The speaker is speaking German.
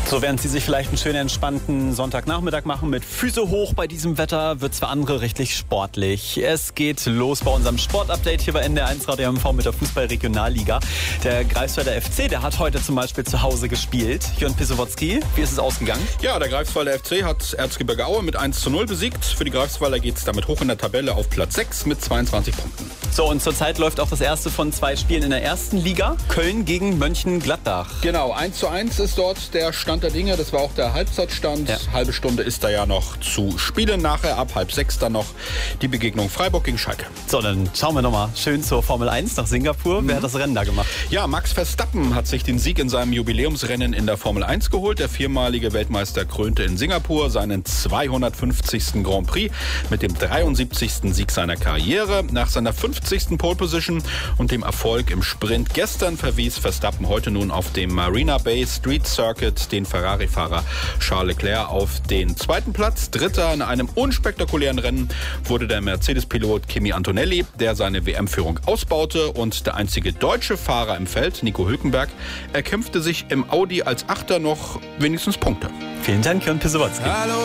So, während Sie sich vielleicht einen schönen, entspannten Sonntagnachmittag machen mit Füße hoch bei diesem Wetter, wird es für andere richtig sportlich. Es geht los bei unserem Sportupdate hier bei NDR1 Radio MV mit der Fußball-Regionalliga. Der Greifswalder FC, der hat heute zum Beispiel zu Hause gespielt. Jörn Pisowotzki, wie ist es ausgegangen? Ja, der Greifswalder FC hat Erzgebirge Aue mit 1:0 besiegt. Für die Greifswalder geht es damit hoch in der Tabelle auf Platz 6 mit 22 Punkten. So, und zurzeit läuft auch das erste von 2 Spielen in der ersten Liga. Köln gegen Mönchengladbach. Genau, 1:1 ist dort der Stand der Dinge. Das war auch der Halbzeitstand. Ja. Halbe Stunde ist da ja noch zu spielen. Nachher ab 5:30 dann noch die Begegnung Freiburg gegen Schalke. So, dann schauen wir nochmal schön zur Formel 1 nach Singapur. Wer hat das Rennen da gemacht? Ja, Max Verstappen hat sich den Sieg in seinem Jubiläumsrennen in der Formel 1 geholt. Der viermalige Weltmeister krönte in Singapur seinen 250. Grand Prix mit dem 73. Sieg seiner Karriere. Nach seiner 50. Pole Position und dem Erfolg im Sprint gestern verwies Verstappen heute nun auf dem Marina Bay Street Circuit den Ferrari-Fahrer Charles Leclerc auf den zweiten Platz. Dritter in einem unspektakulären Rennen wurde der Mercedes-Pilot Kimi Antonelli, der seine WM-Führung ausbaute, und der einzige deutsche Fahrer im Feld, Nico Hülkenberg, erkämpfte sich im Audi als Achter noch wenigstens Punkte. Vielen Dank, Jörn Pisowotzki. Hallo.